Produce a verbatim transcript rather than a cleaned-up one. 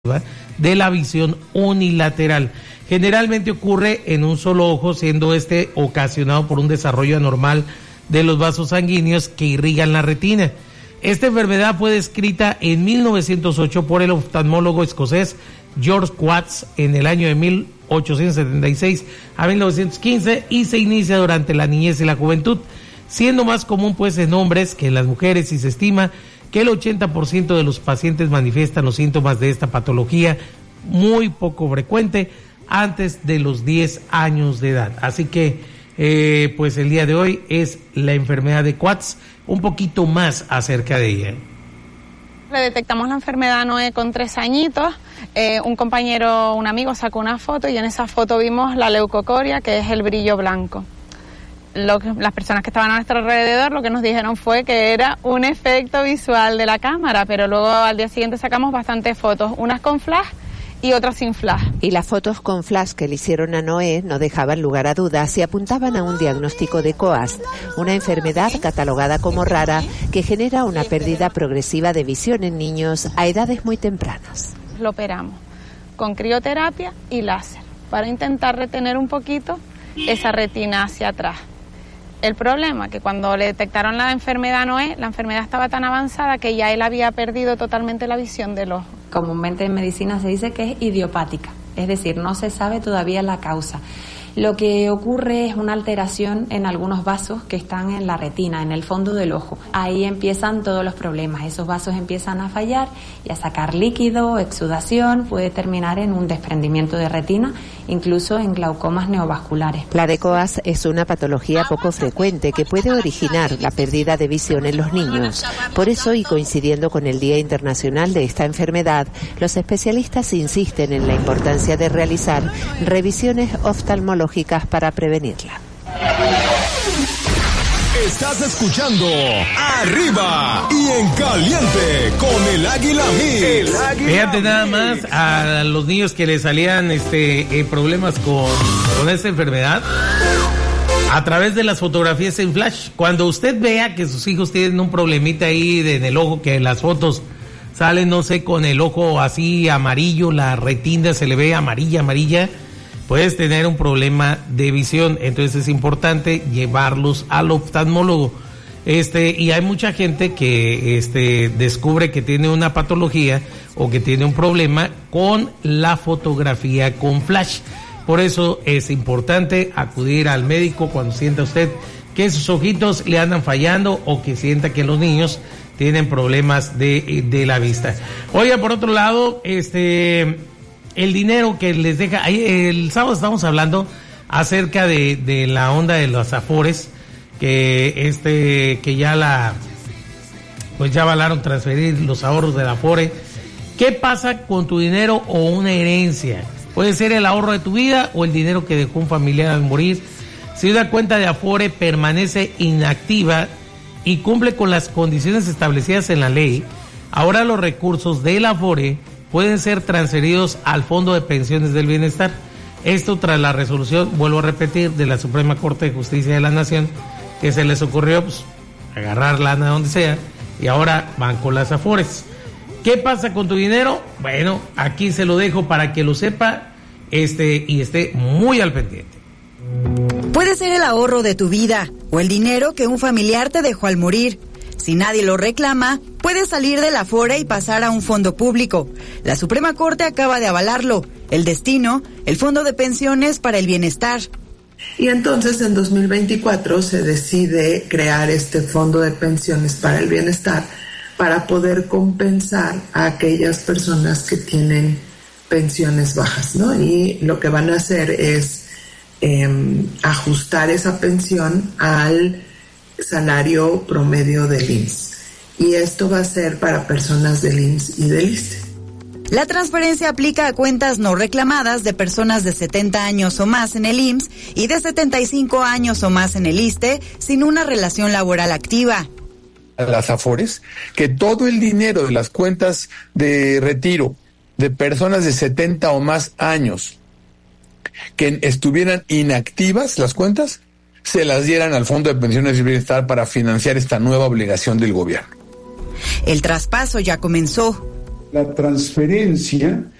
de la visión unilateral. Generalmente ocurre en un solo ojo, siendo este ocasionado por un desarrollo anormal de los vasos sanguíneos que irrigan la retina. Esta enfermedad fue descrita en mil novecientos ocho por el oftalmólogo escocés George Watts en el año de mil ochocientos setenta y seis a mil novecientos quince y se inicia durante la niñez y la juventud, siendo más común pues en hombres que en las mujeres, y se estima que el ochenta por ciento de los pacientes manifiestan los síntomas de esta patología, muy poco frecuente, antes de los diez años de edad. Así que, eh, pues el día de hoy es la enfermedad de Watts, un poquito más acerca de ella. Le detectamos la enfermedad a Noé con tres añitos. Eh, un compañero, un amigo sacó una foto y en esa foto vimos la leucocoria, que es el brillo blanco. Lo que, las personas que estaban a nuestro alrededor lo que nos dijeron fue que era un efecto visual de la cámara, pero luego al día siguiente sacamos bastantes fotos, unas con flash y otras sin flash. Y las fotos con flash que le hicieron a Noé no dejaban lugar a dudas y apuntaban a un diagnóstico de C O A S T, una enfermedad catalogada como rara que genera una pérdida progresiva de visión en niños a edades muy tempranas. Lo operamos con crioterapia y láser para intentar retener un poquito esa retina hacia atrás. El problema que cuando le detectaron la enfermedad a Noé, la enfermedad estaba tan avanzada que ya él había perdido totalmente la visión del ojo. Comúnmente en medicina se dice que es idiopática, es decir, no se sabe todavía la causa. Lo que ocurre es una alteración en algunos vasos que están en la retina, en el fondo del ojo. Ahí empiezan todos los problemas. Esos vasos empiezan a fallar y a sacar líquido, exudación, puede terminar en un desprendimiento de retina, incluso en glaucomas neovasculares. La de C O A S T es una patología poco frecuente que puede originar la pérdida de visión en los niños. Por eso, y coincidiendo con el Día Internacional de esta enfermedad, los especialistas insisten en la importancia de realizar revisiones oftalmológicas para prevenirla. Estás escuchando Arriba y en Caliente con el Águila Mix. Fíjate nada más a los niños que les salían este eh, problemas con, con esta enfermedad a través de las fotografías en flash. Cuando usted vea que sus hijos tienen un problemita ahí de, en el ojo, que en las fotos salen, no sé, con el ojo así amarillo, la retina se le ve amarilla, amarilla, puedes tener un problema de visión. Entonces es importante llevarlos al oftalmólogo. Este, y hay mucha gente que este, descubre que tiene una patología o que tiene un problema con la fotografía con flash. Por eso es importante acudir al médico cuando sienta usted que sus ojitos le andan fallando o que sienta que los niños tienen problemas de, de la vista. Oiga, por otro lado, este... el dinero que les deja, el sábado estamos hablando acerca de, de la onda de los afores, que este, que ya la, pues ya avalaron transferir los ahorros del afore. ¿Qué pasa con tu dinero o una herencia? Puede ser el ahorro de tu vida o el dinero que dejó un familiar al morir. Si una cuenta de afore permanece inactiva y cumple con las condiciones establecidas en la ley, ahora los recursos del afore pueden ser transferidos al Fondo de Pensiones del Bienestar. Esto tras la resolución, vuelvo a repetir, de la Suprema Corte de Justicia de la Nación, que se les ocurrió pues, agarrar lana donde sea, y ahora van con las afores. ¿Qué pasa con tu dinero? Bueno, aquí se lo dejo para que lo sepa este, y esté muy al pendiente. Puede ser el ahorro de tu vida o el dinero que un familiar te dejó al morir. Si nadie lo reclama, puede salir del afore y pasar a un fondo público. La Suprema Corte acaba de avalarlo. El destino, el Fondo de Pensiones para el Bienestar. Y entonces en dos mil veinticuatro se decide crear este Fondo de Pensiones para el Bienestar para poder compensar a aquellas personas que tienen pensiones bajas, ¿no? Y lo que van a hacer es eh, ajustar esa pensión al salario promedio del I M S S. Y esto va a ser para personas del I M S S y del I S S S T E. La transferencia aplica a cuentas no reclamadas de personas de setenta años o más en el I M S S y de setenta y cinco años o más en el I S S S T E sin una relación laboral activa. Las afores, que todo el dinero de las cuentas de retiro de personas de setenta o más años que estuvieran inactivas las cuentas, se las dieran al Fondo de Pensiones y Bienestar para financiar esta nueva obligación del gobierno. El traspaso ya comenzó. La transferencia